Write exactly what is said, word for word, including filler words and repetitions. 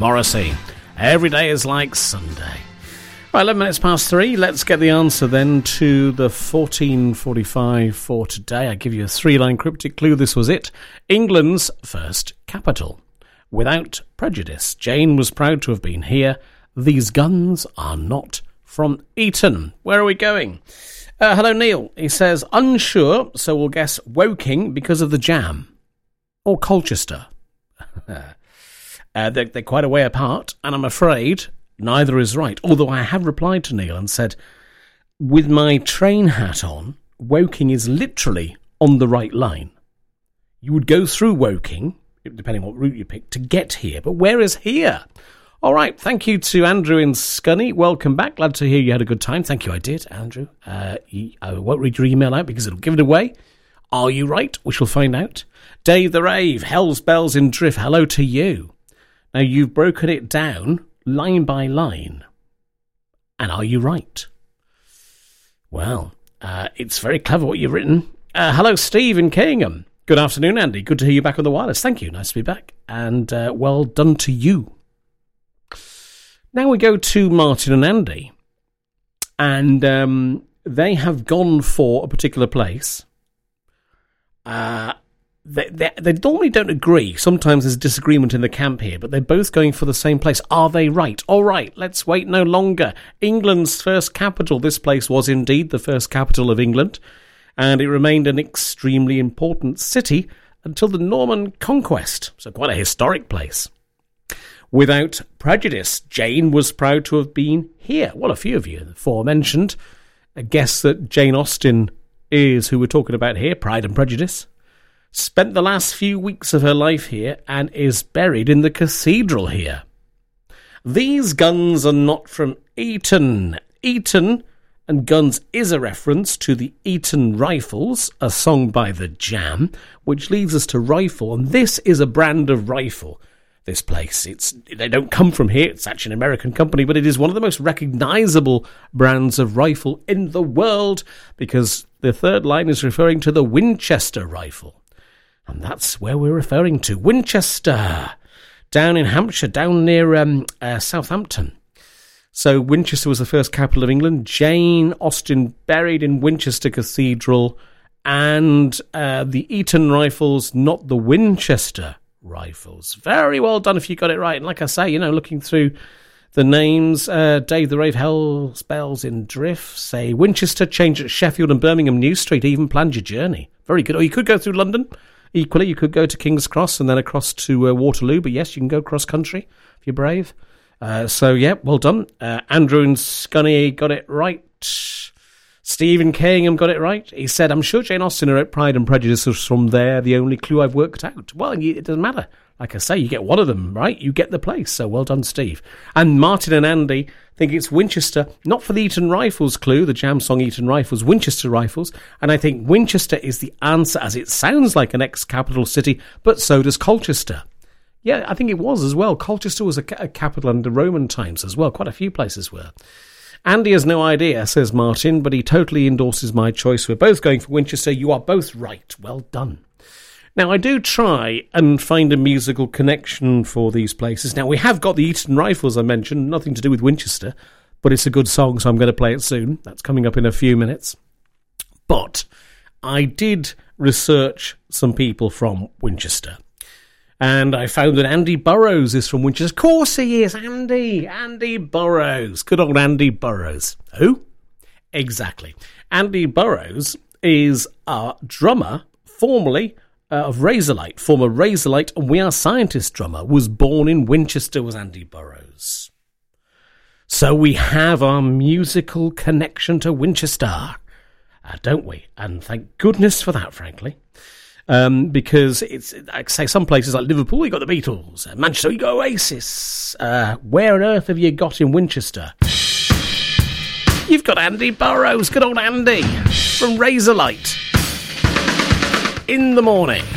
Morrissey. Every day is like Sunday. Right, eleven minutes past three. Let's get the answer then to the fourteen forty-five for today. I give you a three-line cryptic clue. This was it. England's first capital. Without prejudice, Jane was proud to have been here. These guns are not from Eton. Where are we going? Uh, hello, Neil. He says, unsure, so we'll guess Woking because of the jam. Or Colchester. uh, they're, they're quite a way apart, and I'm afraid neither is right. Although I have replied to Neil and said, with my train hat on, Woking is literally on the right line. You would go through Woking, depending on what route you pick, to get here. But where is here? All right, thank you to Andrew in Scunny. Welcome back. Glad to hear you had a good time. Thank you, I did, Andrew. Uh, I won't read your email out because it'll give it away. Are you right? We shall find out. Dave the Rave, Hell's Bells in Drift, hello to you. Now, you've broken it down line by line. And are you right? Well, uh, it's very clever what you've written. Uh, hello, Steve in Kingham. Good afternoon, Andy. Good to hear you back on the wireless. Thank you. Nice to be back. And uh, well done to you. Now we go to Martin and Andy. And um, they have gone for a particular place. Uh, they, they, they normally don't agree. Sometimes there's disagreement in the camp here, but they're both going for the same place. Are they right? All right, let's wait no longer. England's first capital. This place was indeed the first capital of England, and it remained an extremely important city until the Norman conquest. So quite a historic place. Without prejudice, Jane was proud to have been here. Well, a few of you aforementioned guess that Jane Austen is who we're talking about here, Pride and Prejudice. Spent the last few weeks of her life here and is buried in the cathedral here. These guns are not from Eton. Eton and guns is a reference to the Eton Rifles, a song by The Jam, which leads us to rifle, and this is a brand of rifle. This place, it's they don't come from here, it's actually an American company, but it is one of the most recognisable brands of rifle in the world because the third line is referring to the Winchester rifle. And that's where we're referring to, Winchester, down in Hampshire, down near um, uh, Southampton. So Winchester was the first capital of England. Jane Austen buried in Winchester Cathedral, and uh, the Eton Rifles, not the Winchester Rifles. Very well done if you got it right. And like I say, you know, looking through the names, uh, Dave the Rave, Hell's Bells in Drift, say Winchester, change at Sheffield and Birmingham New Street, even planned your journey. Very good. Or you could go through London. Equally, you could go to King's Cross and then across to uh, Waterloo. But yes, you can go cross country if you're brave. Uh, so, yeah, well done. Uh, Andrew and Scunny got it right. Stephen Kingham got it right. He said, I'm sure Jane Austen wrote Pride and Prejudice was from there, the only clue I've worked out. Well, it doesn't matter. Like I say, you get one of them, right? You get the place. So well done, Steve. And Martin and Andy think it's Winchester, not for the Eton Rifles clue, the Jam song Eton Rifles, Winchester Rifles. And I think Winchester is the answer, as it sounds like an ex-capital city, but so does Colchester. Yeah, I think it was as well. Colchester was a, a capital under Roman times as well. Quite a few places were. Andy has no idea, says Martin, but he totally endorses my choice. We're both going for Winchester. You are both right. Well done. Now, I do try and find a musical connection for these places. Now, we have got the Eton Rifles I mentioned, nothing to do with Winchester, but it's a good song, so I'm going to play it soon. That's coming up in a few minutes. But I did research some people from Winchester. And I found that Andy Burrows is from Winchester. Of course he is, Andy. Andy Burrows. Good old Andy Burrows. Who? Exactly. Andy Burrows is a drummer, formerly uh, of Razorlight, former Razorlight and We Are Scientists drummer, was born in Winchester, was Andy Burrows. So we have our musical connection to Winchester, uh, don't we? And thank goodness for that, frankly. Um, because it's, like say, some places like Liverpool, you got the Beatles. Uh, Manchester, you got Oasis. Uh, where on earth have you got in Winchester? You've got Andy Burrows, good old Andy, from Razorlight. In the morning.